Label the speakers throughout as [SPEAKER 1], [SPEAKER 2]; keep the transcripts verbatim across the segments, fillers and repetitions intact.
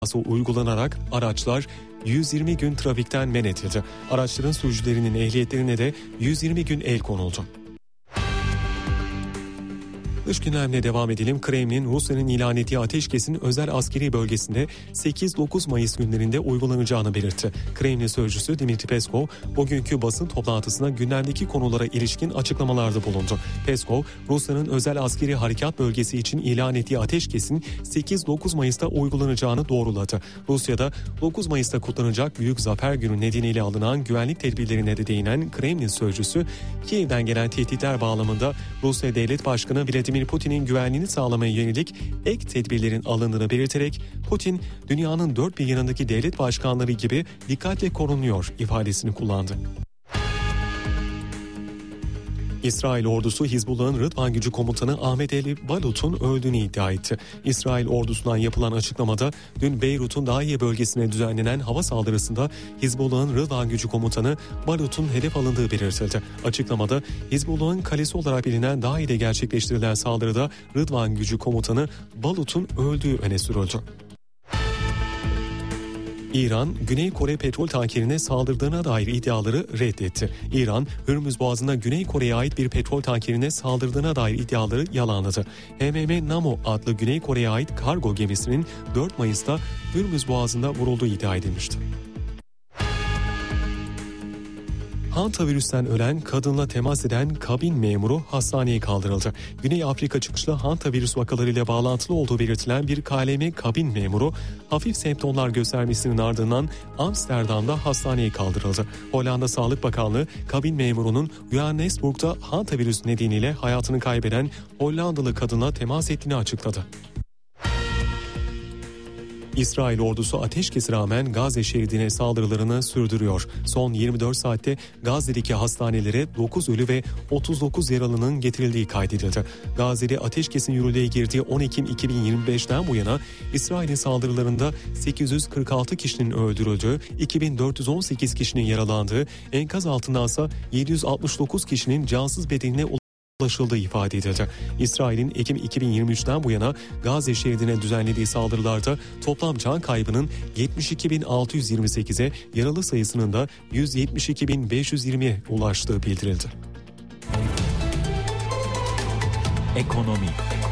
[SPEAKER 1] uygulanarak araçlar yüz yirmi gün trafikten men edildi. Araçların sürücülerinin ehliyetlerine de yüz yirmi gün el konuldu. Dış gündemle devam edelim. Kremlin, Rusya'nın ilan ettiği ateşkesin özel askeri bölgesinde sekiz dokuz Mayıs günlerinde uygulanacağını belirtti. Kremlin sözcüsü Dmitri Peskov, bugünkü basın toplantısında gündemdeki konulara ilişkin açıklamalarda bulundu. Peskov, Rusya'nın özel askeri harekat bölgesi için ilan ettiği ateşkesin sekiz dokuz Mayıs'ta uygulanacağını doğruladı. Rusya'da dokuz Mayıs'ta kutlanacak Büyük Zafer Günü nedeniyle alınan güvenlik tedbirlerine de değinen Kremlin sözcüsü, Kiev'den gelen tehditler bağlamında Rusya Devlet Başkanı Vladimir Putin'in güvenliğini sağlamaya yönelik ek tedbirlerin alındığını belirterek, Putin, dünyanın dört bir yanındaki devlet başkanları gibi dikkatle korunuyor ifadesini kullandı. İsrail ordusu Hizbullah'ın Rıdvan Gücü Komutanı Ahmet El Balut'un öldüğünü iddia etti. İsrail ordusundan yapılan açıklamada dün Beyrut'un Dahiye bölgesine düzenlenen hava saldırısında Hizbullah'ın Rıdvan Gücü Komutanı Balut'un hedef alındığı belirtildi. Açıklamada Hizbullah'ın kalesi olarak bilinen Dahiye'de gerçekleştirilen saldırıda Rıdvan Gücü Komutanı Balut'un öldüğü öne sürüldü. İran, Güney Kore petrol tankerine saldırdığına dair iddiaları reddetti. İran, Hürmüz Boğazı'nda Güney Kore'ye ait bir petrol tankerine saldırdığına dair iddiaları yalanladı. H M M Namo adlı Güney Kore'ye ait kargo gemisinin dört Mayıs'ta Hürmüz Boğazı'nda vurulduğu iddia edilmişti. Hantavirüsten ölen kadınla temas eden kabin memuru hastaneye kaldırıldı. Güney Afrika çıkışlı hantavirüs vakalarıyla bağlantılı olduğu belirtilen bir K L M kabin memuru hafif semptomlar göstermesinin ardından Amsterdam'da hastaneye kaldırıldı. Hollanda Sağlık Bakanlığı kabin memurunun Johannesburg'da hantavirüs nedeniyle hayatını kaybeden Hollandalı kadına temas ettiğini açıkladı. İsrail ordusu ateşkese rağmen Gazze şeridine saldırılarını sürdürüyor. Son yirmi dört saatte Gazze'deki hastanelere dokuz ölü ve otuz dokuz yaralının getirildiği kaydedildi. Gazze'de ateşkesin yürürlüğe girdiği on Ekim iki bin yirmi beşten bu yana İsrail'in saldırılarında sekiz yüz kırk altı kişinin öldürüldüğü, iki bin dört yüz on sekiz kişinin yaralandığı, enkaz altındansa yedi yüz altmış dokuz kişinin cansız bedenine ulaşıldığı ifade edildi. İsrail'in Ekim iki bin yirmi üçten bu yana Gazze şeridine düzenlediği saldırılarda toplam can kaybının yetmiş iki bin altı yüz yirmi sekize, yaralı sayısının da yüz yetmiş iki bin beş yüz yirmiye ulaştığı bildirildi.
[SPEAKER 2] Ekonomi.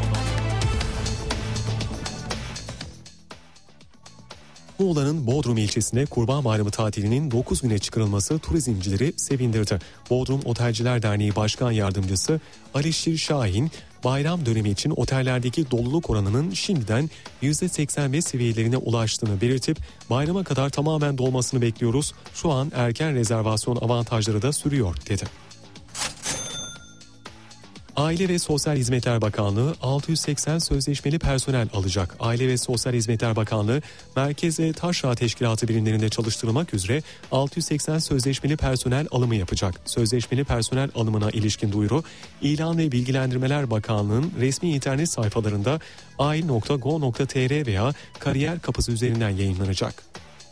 [SPEAKER 1] Muğla'nın Bodrum ilçesinde Kurban Bayramı tatilinin dokuz güne çıkarılması turizmcileri sevindirdi. Bodrum Otelciler Derneği Başkan Yardımcısı Alişir Şahin, bayram dönemi için otellerdeki doluluk oranının şimdiden yüzde seksen beş seviyelerine ulaştığını belirtip bayrama kadar tamamen dolmasını bekliyoruz. Şu an erken rezervasyon avantajları da sürüyor dedi. Aile ve Sosyal Hizmetler Bakanlığı altı yüz seksen sözleşmeli personel alacak. Aile ve Sosyal Hizmetler Bakanlığı merkez ve taşra teşkilatı birimlerinde çalıştırılmak üzere altı yüz seksen sözleşmeli personel alımı yapacak. Sözleşmeli personel alımına ilişkin duyuru İlan ve Bilgilendirmeler Bakanlığı'nın resmi internet sayfalarında aile nokta gov nokta tr veya kariyer kapısı üzerinden yayınlanacak.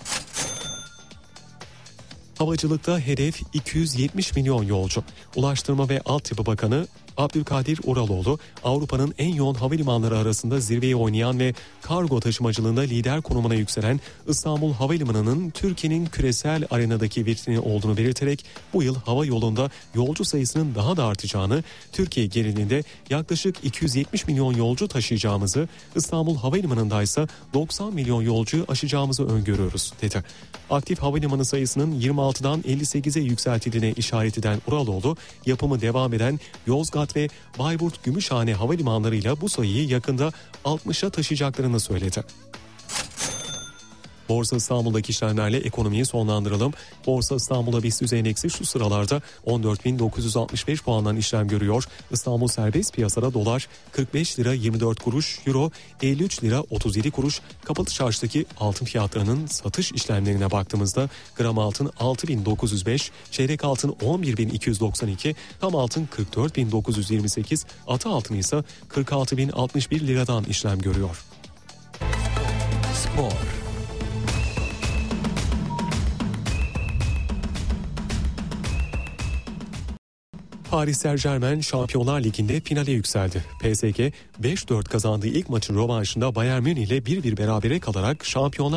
[SPEAKER 1] Havacılıkta hedef iki yüz yetmiş milyon yolcu. Ulaştırma ve Altyapı Bakanı Abdülkadir Uraloğlu, Avrupa'nın en yoğun havalimanları arasında zirveyi oynayan ve kargo taşımacılığında lider konumuna yükselen İstanbul Havalimanı'nın Türkiye'nin küresel arenadaki vitrini olduğunu belirterek bu yıl hava yolunda yolcu sayısının daha da artacağını, Türkiye genelinde yaklaşık iki yüz yetmiş milyon yolcu taşıyacağımızı, İstanbul Havalimanı'nda ise doksan milyon yolcuyu aşacağımızı öngörüyoruz dedi. Aktif havalimanı sayısının yirmi altıdan elli sekize yükseltildiğine işaret eden Uraloğlu, yapımı devam eden Yozgat ve Bayburt Gümüşhane havalimanlarıyla bu sayıyı yakında altmışa taşıyacaklarını söyledi. Borsa İstanbul'daki işlemlerle ekonomiyi sonlandıralım. Borsa İstanbul'da BIST yüz endeksi şu sıralarda on dört bin dokuz yüz altmış beş puandan işlem görüyor. İstanbul serbest piyasada dolar kırk beş lira yirmi dört kuruş, euro elli üç lira otuz yedi kuruş. Kapalı çarşıdaki altın fiyatlarının satış işlemlerine baktığımızda gram altın altı bin dokuz yüz beş, çeyrek altın on bir bin iki yüz doksan iki, tam altın kırk dört bin dokuz yüz yirmi sekiz, atı altın ise kırk altı bin altmış bir liradan işlem görüyor.
[SPEAKER 2] Spor.
[SPEAKER 1] Paris Saint-Germain Şampiyonlar Ligi'nde finale yükseldi. P S G beş dört kazandığı ilk maçın rövanşında Bayern Münih ile bir bir berabere kalarak Şampiyonlar